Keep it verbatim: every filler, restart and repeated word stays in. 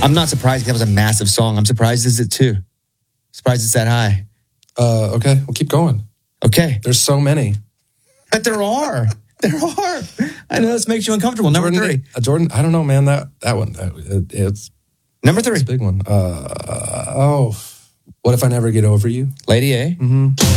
I'm not surprised. That was a massive song. I'm surprised it's at two. Surprised it's that high. Uh, okay, we'll keep going. Okay. There's so many. But there are. There are. I know this makes you uncomfortable. Number Jordan, three. Uh, Jordan, I don't know, man. That that one, that, it, it's Number three. it's a big one. Uh, oh, what if I never get over you? Lady A. Mm-hmm.